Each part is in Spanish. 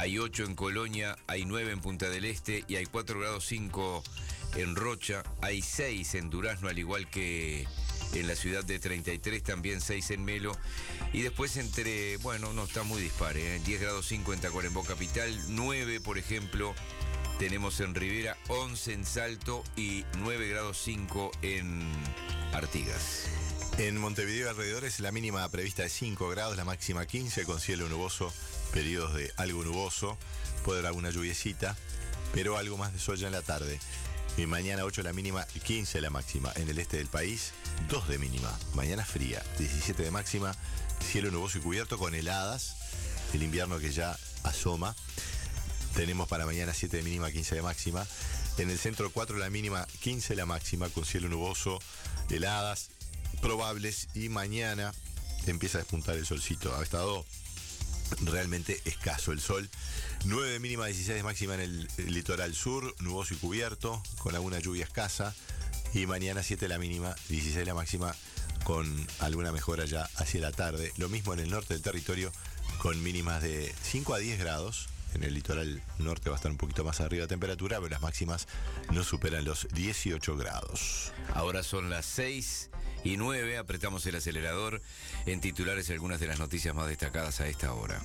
hay 8 en Colonia, hay 9 en Punta del Este y hay 4 grados 5 en Rocha, hay 6 en Durazno, al igual que en la ciudad de 33, también 6 en Melo. Y después no está muy dispar, 10 grados 5 en Tacuarembó capital, 9, por ejemplo, tenemos en Rivera, 11 en Salto y 9 grados 5 en Artigas. En Montevideo y alrededores la mínima prevista es 5 grados, la máxima 15, con cielo nuboso, periodos de algo nuboso, puede haber alguna lluviecita, pero algo más de sol ya en la tarde. Y mañana 8 la mínima, 15 la máxima. En el este del país, 2 de mínima. Mañana fría, 17 de máxima, cielo nuboso y cubierto con heladas, el invierno que ya asoma. Tenemos para mañana 7 de mínima, 15 de máxima. En el centro 4 la mínima, 15 la máxima, con cielo nuboso, heladas probables, y mañana empieza a despuntar el solcito. Ha estado realmente escaso el sol. 9 de mínima, 16 de máxima en el litoral sur, nuboso y cubierto, con alguna lluvia escasa. Y mañana 7 la mínima, 16 la máxima, con alguna mejora ya hacia la tarde. Lo mismo en el norte del territorio, con mínimas de 5 a 10 grados. En el litoral norte va a estar un poquito más arriba de temperatura, pero las máximas no superan los 18 grados. Ahora son las 6:09, apretamos el acelerador. En titulares, algunas de las noticias más destacadas a esta hora.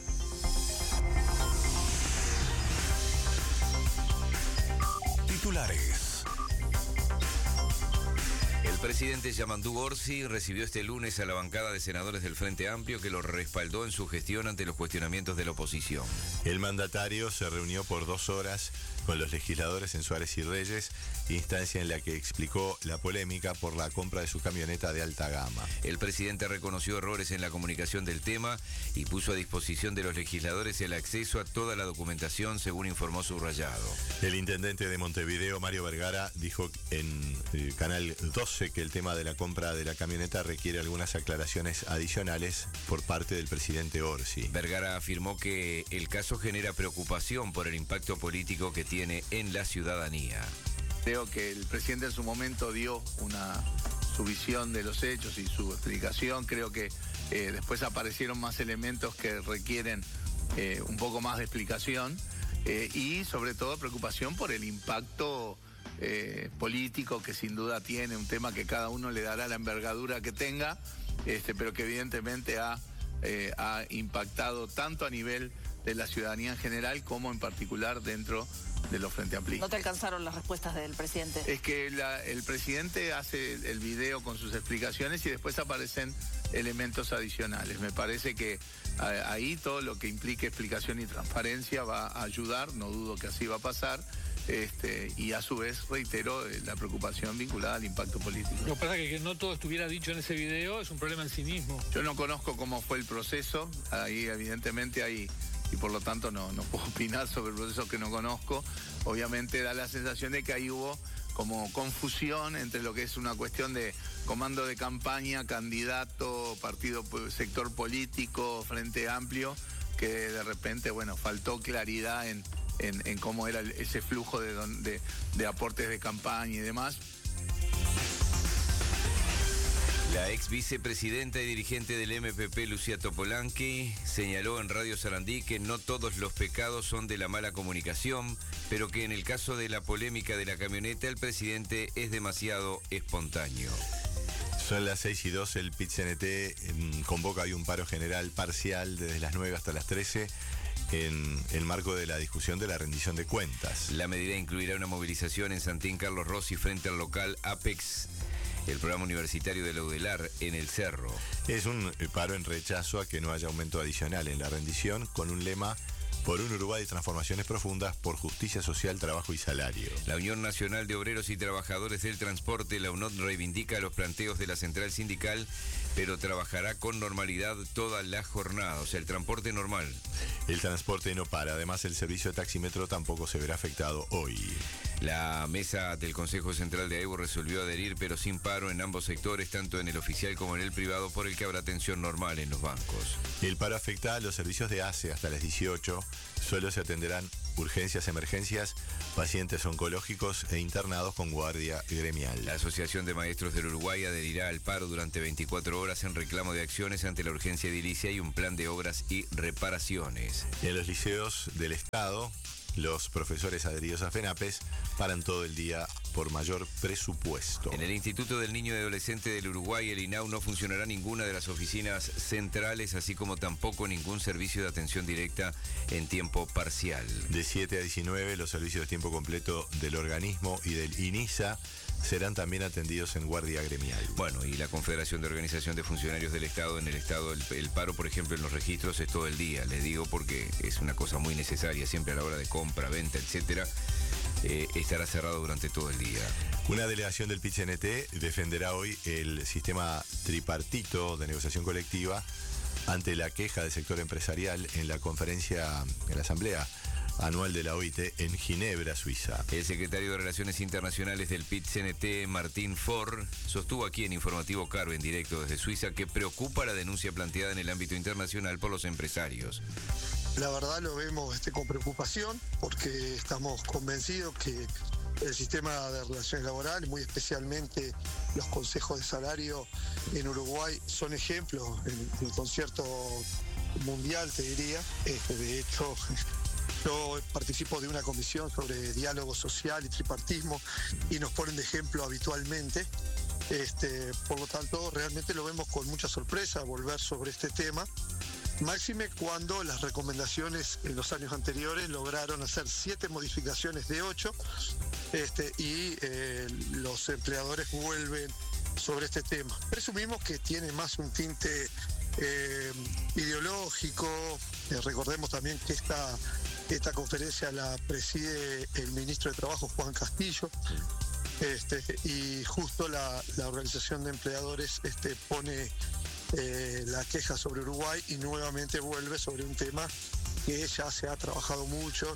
Titulares. El presidente Yamandú Orsi recibió este lunes a la bancada de senadores del Frente Amplio, que lo respaldó en su gestión ante los cuestionamientos de la oposición. El mandatario se reunió por 2 horas con los legisladores en Suárez y Reyes, instancia en la que explicó la polémica por la compra de su camioneta de alta gama. El presidente reconoció errores en la comunicación del tema y puso a disposición de los legisladores el acceso a toda la documentación, según informó Subrayado. El intendente de Montevideo, Mario Vergara, dijo en Canal 12 que el tema de la compra de la camioneta requiere algunas aclaraciones adicionales por parte del presidente Orsi. Vergara afirmó que el caso genera preocupación por el impacto político que tiene en la ciudadanía. Creo que el presidente en su momento dio su visión de los hechos y su explicación. Creo que después aparecieron más elementos que requieren un poco más de explicación y sobre todo preocupación por el impacto político que sin duda tiene, un tema que cada uno le dará la envergadura que tenga, pero que evidentemente ha impactado tanto a nivel de la ciudadanía en general como en particular dentro de los Frente Amplistas. ¿No te alcanzaron las respuestas del presidente? Es que el presidente hace el video con sus explicaciones y después aparecen elementos adicionales. Me parece que ahí todo lo que implique explicación y transparencia va a ayudar, no dudo que así va a pasar. Y a su vez, reitero, la preocupación vinculada al impacto político. Lo que pasa es que no todo estuviera dicho en ese video es un problema en sí mismo. Yo no conozco cómo fue el proceso, ahí evidentemente hay, y por lo tanto no puedo opinar sobre el proceso que no conozco. Obviamente da la sensación de que ahí hubo como confusión entre lo que es una cuestión de comando de campaña, candidato, partido, sector político, Frente Amplio, que de repente, faltó claridad en cómo era ese flujo de aportes de campaña y demás. La ex vicepresidenta y dirigente del MPP, Lucía Topolanqui, señaló en Radio Sarandí que no todos los pecados son de la mala comunicación, pero que en el caso de la polémica de la camioneta, el presidente es demasiado espontáneo. Son las 6:02, el PIT-CNT convoca hoy un paro general parcial desde las 9 hasta las 13 en el marco de la discusión de la rendición de cuentas. La medida incluirá una movilización en Santín Carlos Rossi frente al local Apex, el programa universitario de la UDELAR, en el Cerro. Es un paro en rechazo a que no haya aumento adicional en la rendición, con un lema: por un Uruguay de transformaciones profundas, por justicia social, trabajo y salario. La Unión Nacional de Obreros y Trabajadores del Transporte, la UNOT, reivindica los planteos de la central sindical, pero trabajará con normalidad toda la jornada, o sea, el transporte normal. El transporte no para, además el servicio de taxímetro tampoco se verá afectado hoy. La mesa del Consejo Central de AEBU resolvió adherir, pero sin paro en ambos sectores, tanto en el oficial como en el privado, por el que habrá atención normal en los bancos. El paro afecta a los servicios de ACE hasta las 18. Solo se atenderán urgencias, emergencias, pacientes oncológicos e internados con guardia gremial. La Asociación de Maestros del Uruguay adherirá al paro durante 24 horas en reclamo de acciones ante la urgencia edilicia y un plan de obras y reparaciones. En los liceos del Estado, los profesores adheridos a FENAPES paran todo el día por mayor presupuesto. En el Instituto del Niño y Adolescente del Uruguay, el INAU, no funcionará ninguna de las oficinas centrales, así como tampoco ningún servicio de atención directa en tiempo parcial. De 7 a 19, los servicios de tiempo completo del organismo y del INISA serán también atendidos en guardia gremial. Bueno, y la Confederación de Organización de Funcionarios del Estado, en el Estado, el paro, por ejemplo, en los registros es todo el día. Les digo porque es una cosa muy necesaria, siempre a la hora de compra, venta, etcétera. Estará cerrado durante todo el día. Una delegación del PIT-CNT defenderá hoy el sistema tripartito de negociación colectiva ante la queja del sector empresarial en la asamblea anual de la OIT en Ginebra, Suiza. El secretario de Relaciones Internacionales del PIT-CNT, Martín Forr, sostuvo aquí en Informativo Caro, en directo desde Suiza, que preocupa la denuncia planteada en el ámbito internacional por los empresarios. La verdad lo vemos con preocupación porque estamos convencidos que el sistema de relaciones laborales, muy especialmente los consejos de salario en Uruguay, son ejemplos en el concierto mundial, te diría. De hecho, yo participo de una comisión sobre diálogo social y tripartismo y nos ponen de ejemplo habitualmente. Por lo tanto, realmente lo vemos con mucha sorpresa volver sobre este tema. Máxime cuando las recomendaciones en los años anteriores lograron hacer 7 modificaciones de 8 y los empleadores vuelven sobre este tema. Presumimos que tiene más un tinte ideológico. Recordemos también que esta conferencia la preside el ministro de Trabajo, Juan Castillo. Y justo la organización de empleadores pone la queja sobre Uruguay y nuevamente vuelve sobre un tema que ya se ha trabajado mucho.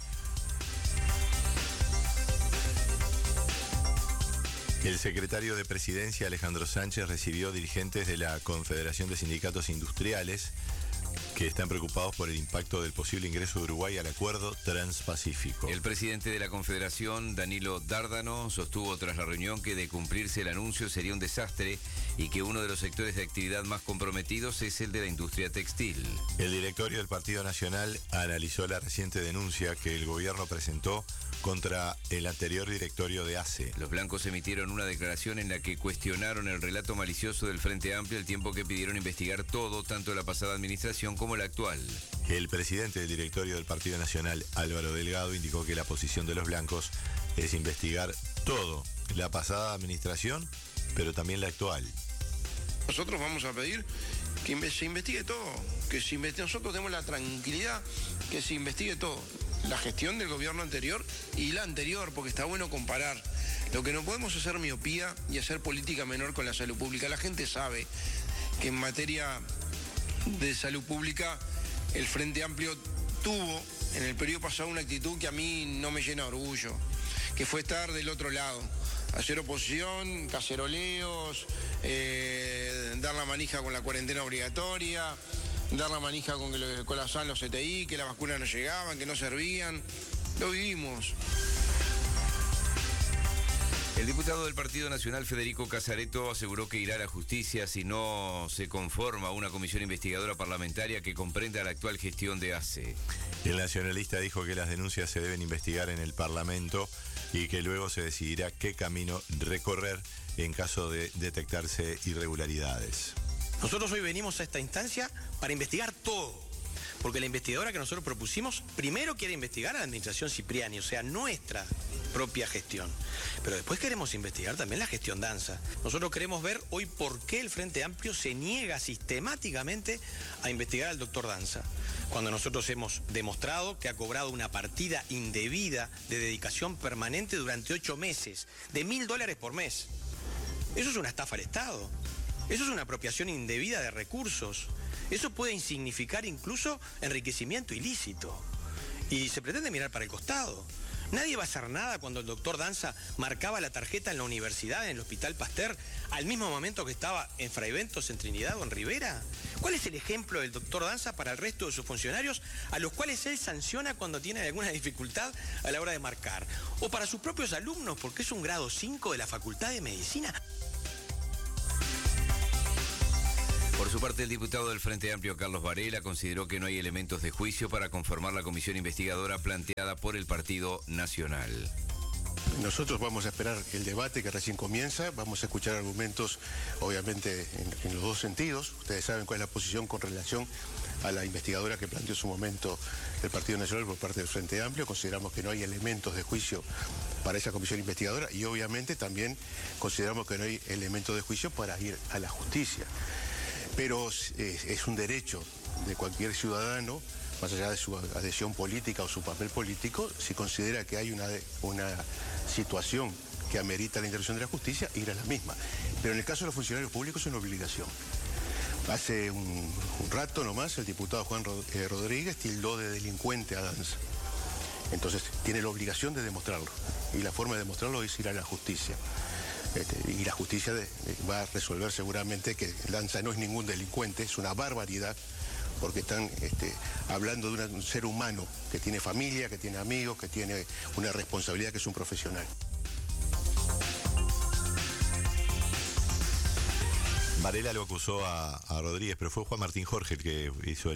El secretario de Presidencia, Alejandro Sánchez, recibió dirigentes de la Confederación de Sindicatos Industriales que están preocupados por el impacto del posible ingreso de Uruguay al Acuerdo Transpacífico. El presidente de la Confederación, Danilo Dárdano, sostuvo tras la reunión que de cumplirse el anuncio sería un desastre y que uno de los sectores de actividad más comprometidos es el de la industria textil. El directorio del Partido Nacional analizó la reciente denuncia que el gobierno presentó contra el anterior directorio de ACE. Los blancos emitieron una declaración en la que cuestionaron el relato malicioso del Frente Amplio al tiempo que pidieron investigar todo, tanto la pasada administración como la actual. El presidente del directorio del Partido Nacional, Álvaro Delgado, indicó que la posición de los blancos es investigar todo, la pasada administración, pero también la actual. Nosotros vamos a pedir que se investigue todo, nosotros tenemos la tranquilidad que se investigue todo. La gestión del gobierno anterior y la anterior, porque está bueno comparar. Lo que no podemos hacer miopía y hacer política menor con la salud pública. La gente sabe que en materia de salud pública el Frente Amplio tuvo en el periodo pasado una actitud que a mí no me llena de orgullo, que fue estar del otro lado, hacer oposición, caceroleos, dar la manija con la cuarentena obligatoria, dar la manija con que colapsaban los CTI, que las vacunas no llegaban, que no servían. Lo vivimos. El diputado del Partido Nacional, Federico Casareto, aseguró que irá a la justicia si no se conforma una comisión investigadora parlamentaria que comprenda la actual gestión de ACE. El nacionalista dijo que las denuncias se deben investigar en el Parlamento y que luego se decidirá qué camino recorrer en caso de detectarse irregularidades. Nosotros hoy venimos a esta instancia para investigar todo, porque la investigadora que nosotros propusimos primero quiere investigar a la administración Cipriani, o sea, nuestra propia gestión. Pero después queremos investigar también la gestión Danza. Nosotros queremos ver hoy por qué el Frente Amplio se niega sistemáticamente a investigar al doctor Danza, cuando nosotros hemos demostrado que ha cobrado una partida indebida de dedicación permanente durante 8 meses, de $1.000 por mes. Eso es una estafa al Estado. Eso es una apropiación indebida de recursos. Eso puede significar incluso enriquecimiento ilícito. Y se pretende mirar para el costado. Nadie va a hacer nada cuando el doctor Danza marcaba la tarjeta en la universidad, en el Hospital Pasteur, al mismo momento que estaba en Fray Bentos, en Trinidad o en Rivera. ¿Cuál es el ejemplo del doctor Danza para el resto de sus funcionarios a los cuales él sanciona cuando tiene alguna dificultad a la hora de marcar? O para sus propios alumnos, porque es un grado 5 de la Facultad de Medicina. Por su parte, el diputado del Frente Amplio, Carlos Varela, consideró que no hay elementos de juicio para conformar la comisión investigadora planteada por el Partido Nacional. Nosotros vamos a esperar el debate que recién comienza, vamos a escuchar argumentos, obviamente, en los dos sentidos. Ustedes saben cuál es la posición con relación a la investigadora que planteó en su momento el Partido Nacional por parte del Frente Amplio. Consideramos que no hay elementos de juicio para esa comisión investigadora y obviamente también consideramos que no hay elementos de juicio para ir a la justicia. Pero es un derecho de cualquier ciudadano, más allá de su adhesión política o su papel político, si considera que hay una situación que amerita la intervención de la justicia, ir a la misma. Pero en el caso de los funcionarios públicos es una obligación. Hace un rato nomás el diputado Juan Rodríguez tildó de delincuente a Danza. Entonces tiene la obligación de demostrarlo. Y la forma de demostrarlo es ir a la justicia. Y la justicia va a resolver seguramente que Danza no es ningún delincuente, es una barbaridad, porque están hablando de un ser humano que tiene familia, que tiene amigos, que tiene una responsabilidad, que es un profesional. Varela lo acusó a Rodríguez, pero fue Juan Martín Jorge el que hizo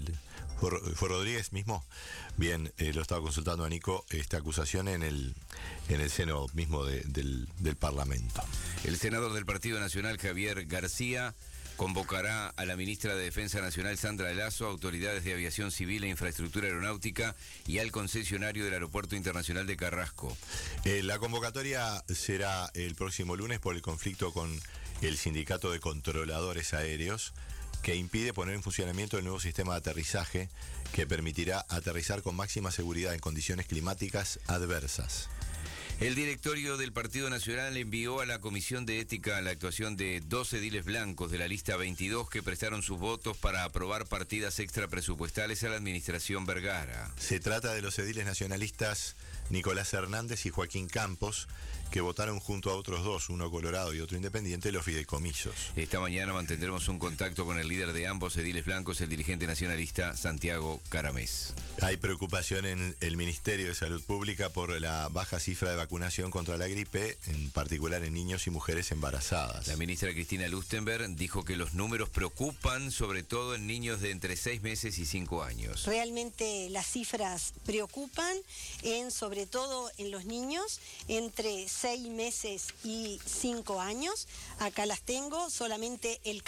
¿Fue Rodríguez mismo? Bien, lo estaba consultando a Nico, esta acusación en el seno mismo del Parlamento. El senador del Partido Nacional, Javier García, convocará a la ministra de Defensa Nacional, Sandra Lasso, autoridades de aviación civil e infraestructura aeronáutica y al concesionario del Aeropuerto Internacional de Carrasco. La convocatoria será el próximo lunes por el conflicto con el Sindicato de Controladores Aéreos, que impide poner en funcionamiento el nuevo sistema de aterrizaje que permitirá aterrizar con máxima seguridad en condiciones climáticas adversas. El directorio del Partido Nacional envió a la Comisión de Ética la actuación de 2 ediles blancos de la lista 22 que prestaron sus votos para aprobar partidas extrapresupuestales a la administración Vergara. Se trata de los ediles nacionalistas Nicolás Hernández y Joaquín Campos, que votaron junto a otros dos, uno colorado y otro independiente, los fideicomisos. Esta mañana mantendremos un contacto con el líder de ambos ediles blancos, el dirigente nacionalista Santiago Caramés. Hay preocupación en el Ministerio de Salud Pública por la baja cifra de vacunación contra la gripe, en particular en niños y mujeres embarazadas. La ministra Cristina Lustenberg dijo que los números preocupan, sobre todo en niños de entre 6 meses y 5 años. Realmente las cifras preocupan, sobre todo en los niños entre 6 meses y 5 años. Acá las tengo, solamente el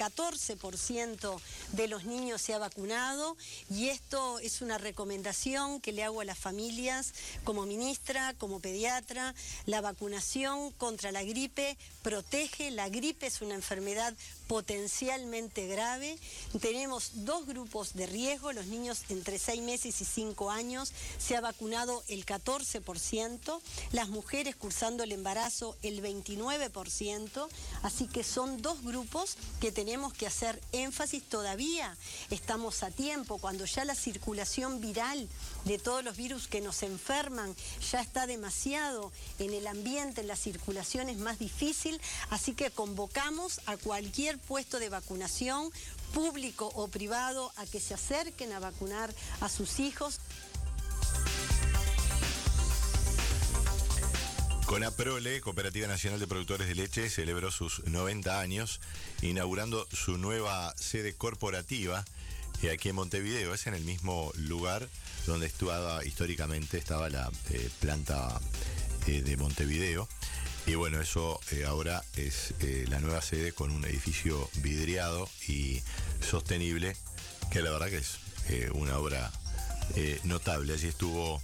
14% de los niños se ha vacunado y esto es una recomendación que le hago a las familias como ministra, como pediatra. La vacunación contra la gripe protege, la gripe es una enfermedad potencialmente grave. Tenemos 2 grupos de riesgo, los niños entre 6 meses y 5 años se ha vacunado el 14%, las mujeres cursando el embarazo el 29%, así que son 2 grupos que tenemos que hacer énfasis. Todavía estamos a tiempo, cuando ya la circulación viral de todos los virus que nos enferman ya está demasiado en el ambiente, en la circulación es más difícil, así que convocamos a cualquier puesto de vacunación, público o privado, a que se acerquen a vacunar a sus hijos. Conaprole, Cooperativa Nacional de Productores de Leche, celebró sus 90 años, inaugurando su nueva sede corporativa aquí en Montevideo. Es en el mismo lugar donde históricamente estaba la planta de Montevideo. Y bueno, eso ahora es la nueva sede con un edificio vidriado y sostenible, que la verdad que es una obra notable. Allí estuvo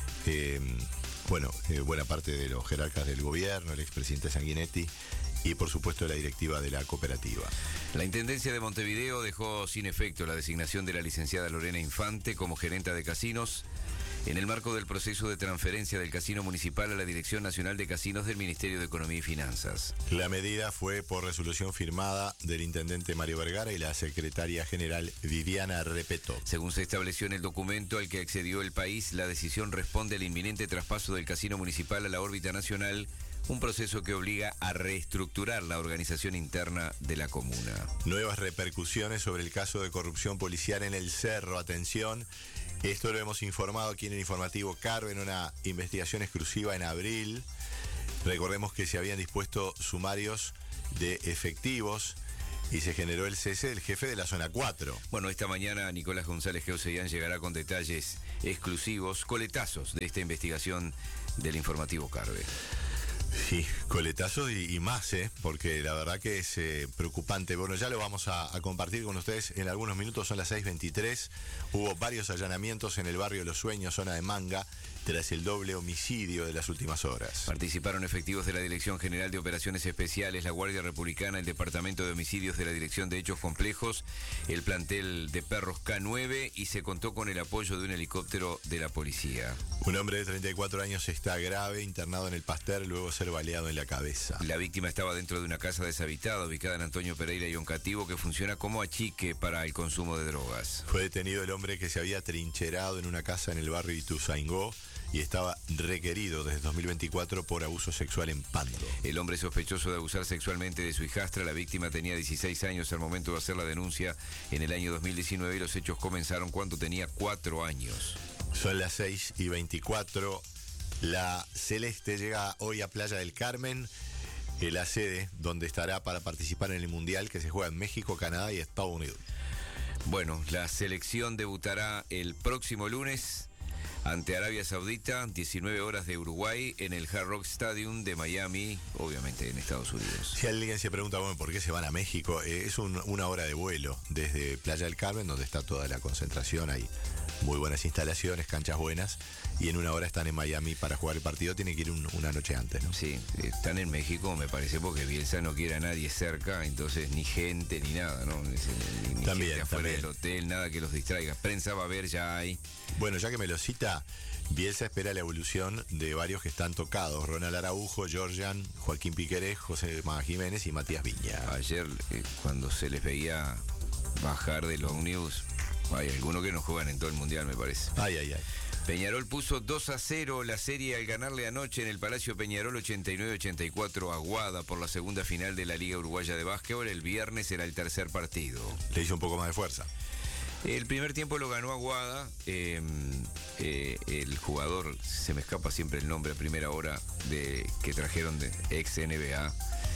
buena parte de los jerarcas del gobierno, el expresidente Sanguinetti y por supuesto la directiva de la cooperativa. La Intendencia de Montevideo dejó sin efecto la designación de la licenciada Lorena Infante como gerenta de casinos en el marco del proceso de transferencia del Casino Municipal a la Dirección Nacional de Casinos del Ministerio de Economía y Finanzas. La medida fue por resolución firmada del intendente Mario Vergara y la secretaria general Viviana Repetto. Según se estableció en el documento al que accedió el país, la decisión responde al inminente traspaso del Casino Municipal a la órbita nacional, un proceso que obliga a reestructurar la organización interna de la comuna. Nuevas repercusiones sobre el caso de corrupción policial en el Cerro. Atención, esto lo hemos informado aquí en el informativo Carve, en una investigación exclusiva en abril. Recordemos que se habían dispuesto sumarios de efectivos y se generó el cese del jefe de la zona 4. Bueno, esta mañana Nicolás González Geuseyán llegará con detalles exclusivos, coletazos de esta investigación del informativo Carve. Sí, coletazos y más, porque la verdad que es preocupante. Bueno, ya lo vamos a compartir con ustedes en algunos minutos, son las 6:23. Hubo varios allanamientos en el barrio Los Sueños, zona de Manga, tras el doble homicidio de las últimas horas. Participaron efectivos de la Dirección General de Operaciones Especiales, la Guardia Republicana, el Departamento de Homicidios de la Dirección de Hechos Complejos, el plantel de perros K9 y se contó con el apoyo de un helicóptero de la policía. Un hombre de 34 años está grave, internado en el Pasteur, luego ser baleado en la cabeza. La víctima estaba dentro de una casa deshabitada ubicada en Antonio Pereira y Oncativo, que funciona como achique para el consumo de drogas. Fue detenido el hombre que se había trincherado en una casa en el barrio Ituzaingó y estaba requerido desde 2024 por abuso sexual en Pando. El hombre sospechoso de abusar sexualmente de su hijastra, la víctima tenía 16 años al momento de hacer la denuncia en el año 2019 y los hechos comenzaron cuando tenía 4 años. Son las 6:24. La Celeste llega hoy a Playa del Carmen, la sede donde estará para participar en el Mundial que se juega en México, Canadá y Estados Unidos. Bueno, la selección debutará el próximo lunes ante Arabia Saudita, 19 horas de Uruguay, en el Hard Rock Stadium de Miami, obviamente en Estados Unidos. Si alguien se pregunta, bueno, ¿por qué se van a México? Es una hora de vuelo desde Playa del Carmen, donde está toda la concentración, hay muy buenas instalaciones, canchas buenas, y en una hora están en Miami para jugar el partido, tienen que ir una noche antes, ¿no? Sí, están en México, me parece, porque Bielsa no quiere a nadie cerca, entonces ni gente ni nada, ¿no? Ni También, gente afuera también. del hotel, nada que los distraiga. Prensa va a ver, ya hay. Bueno, ya que me lo cita, Bielsa espera la evolución de varios que están tocados: Ronald Araujo, Georgian, Joaquín Piquerés, José Maga Jiménez y Matías Viña. Ayer, cuando se les veía bajar de los ómnibus, hay algunos que no juegan en todo el Mundial, me parece. Ay, ay, ay. Peñarol puso 2-0 la serie al ganarle anoche en el Palacio Peñarol 89-84 a Aguada por la segunda final de la Liga Uruguaya de Básquetbol. El viernes será el tercer partido. Le hizo un poco más de fuerza. El primer tiempo lo ganó Aguada. El jugador, se me escapa siempre el nombre a primera hora, que trajeron de ex NBA,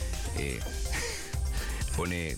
pone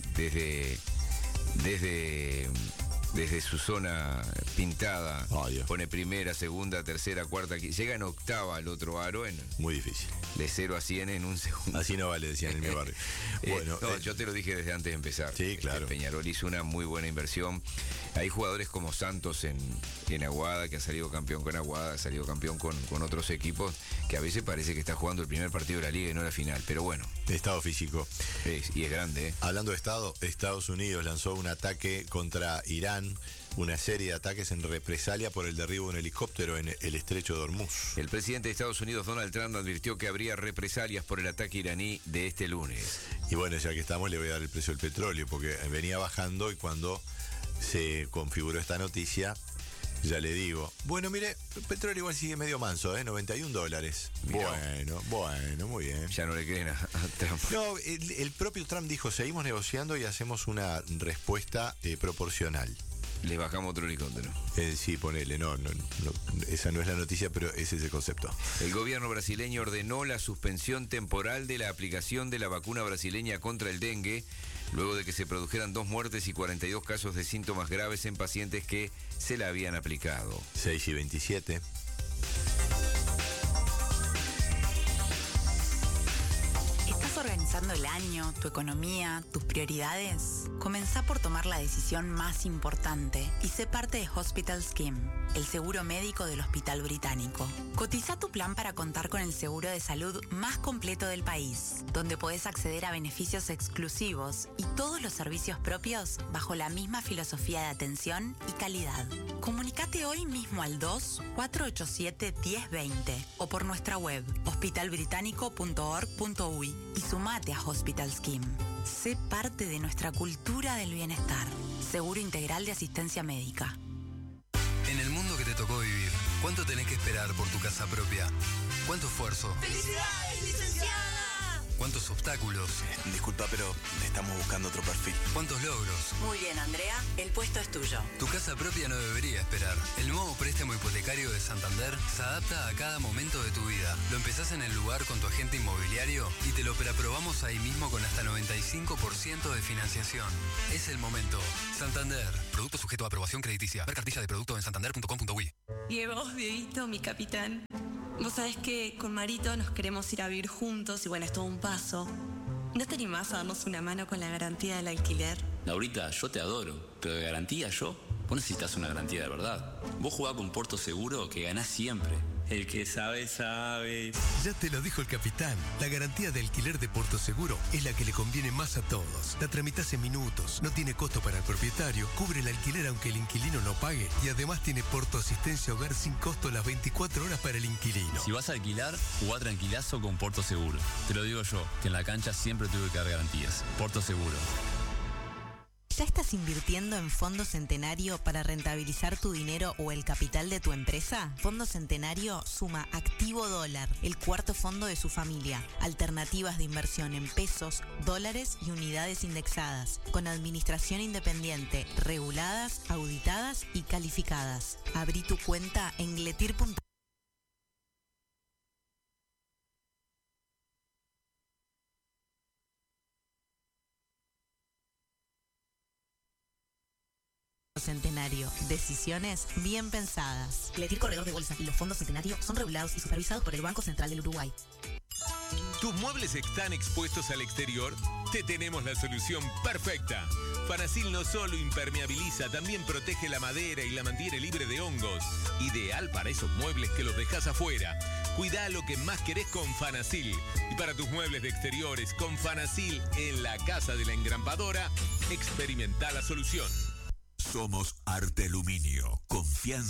desde su zona pintada, pone primera, segunda, tercera, cuarta, llega en octava al otro aro. Muy difícil. De 0 a 100 en un segundo. Así no vale, decían en mi barrio. Bueno, no, yo te lo dije desde antes de empezar. Sí, claro. Peñarol hizo una muy buena inversión. Hay jugadores como Santos en Aguada, que ha salido campeón con Aguada, ha salido campeón con otros equipos, que a veces parece que está jugando el primer partido de la liga y no la final. Pero bueno. Estado físico. Y es grande, ¿eh? Hablando de Estado, Estados Unidos lanzó un ataque contra Irán, una serie de ataques en represalia por el derribo de un helicóptero en el estrecho de Hormuz. El presidente de Estados Unidos, Donald Trump, advirtió que habría represalias por el ataque iraní de este lunes. Y bueno, ya que estamos, le voy a dar el precio del petróleo, porque venía bajando y cuando se configuró esta noticia, ya le digo, bueno, mire, el petróleo igual sigue medio manso, $91. Mirá. Bueno, muy bien. Ya no le creen a Trump. No, el propio Trump dijo, seguimos negociando y hacemos una respuesta proporcional. Le bajamos otro helicóptero. Sí, ponele, no, esa no es la noticia, pero ese es el concepto. El gobierno brasileño ordenó la suspensión temporal de la aplicación de la vacuna brasileña contra el dengue, luego de que se produjeran 2 muertes y 42 casos de síntomas graves en pacientes que se la habían aplicado. 6:27. ¿Estás organizado pensando el año, tu economía, tus prioridades? Comenzá por tomar la decisión más importante y sé parte de Hospital Scheme, el seguro médico del Hospital Británico. Cotiza tu plan para contar con el seguro de salud más completo del país, donde podés acceder a beneficios exclusivos y todos los servicios propios bajo la misma filosofía de atención y calidad. Comunicate hoy mismo al 2-487-1020 o por nuestra web hospitalbritánico.org.uy y sumate a Hospital Scheme. Sé parte de nuestra cultura del bienestar. Seguro integral de asistencia médica. En el mundo que te tocó vivir, ¿cuánto tenés que esperar por tu casa propia? ¿Cuánto esfuerzo? ¡Felicidades, licenciada! ¿Cuántos obstáculos? Disculpa, pero estamos buscando otro perfil. ¿Cuántos logros? Muy bien, Andrea, el puesto es tuyo. Tu casa propia no debería esperar. El nuevo préstamo hipotecario de Santander se adapta a cada momento de tu vida. Lo empezás en el lugar con tu agente inmobiliario y te lo preaprobamos ahí mismo con hasta 95% de financiación. Es el momento. Santander. Producto sujeto a aprobación crediticia. Ver cartilla de producto en santander.com.uy. Y vos, Dieguito, mi capitán. Vos sabés que con Marito nos queremos ir a vivir juntos y bueno, es todo un paso. ¿No te animás a darnos una mano con la garantía del alquiler? Laurita, yo te adoro, pero de garantía yo. Vos necesitas una garantía de verdad. Vos jugás con Porto Seguro que ganás siempre. El que sabe, sabe. Ya te lo dijo el capitán. La garantía de alquiler de Porto Seguro es la que le conviene más a todos. La tramitas en minutos, no tiene costo para el propietario, cubre el alquiler aunque el inquilino no pague y además tiene Porto Asistencia Hogar sin costo las 24 horas para el inquilino. Si vas a alquilar, jugá tranquilazo con Porto Seguro. Te lo digo yo, que en la cancha siempre tuve que dar garantías. Porto Seguro. ¿Ya estás invirtiendo en Fondo Centenario para rentabilizar tu dinero o el capital de tu empresa? Fondo Centenario suma Activo Dólar, el cuarto fondo de su familia. Alternativas de inversión en pesos, dólares y unidades indexadas, con administración independiente, reguladas, auditadas y calificadas. Abrí tu cuenta en gletir.com. Centenario. Decisiones bien pensadas. Gletir Corredor de Bolsa y los fondos Centenario son regulados y supervisados por el Banco Central del Uruguay. ¿Tus muebles están expuestos al exterior? Te tenemos la solución perfecta. Fanasil no solo impermeabiliza, también protege la madera y la mantiene libre de hongos. Ideal para esos muebles que los dejas afuera. Cuidá lo que más querés con Fanasil. Y para tus muebles de exteriores, con Fanasil en la Casa de la Engrampadora, experimenta la solución. Somos Arte Aluminio. Confianza.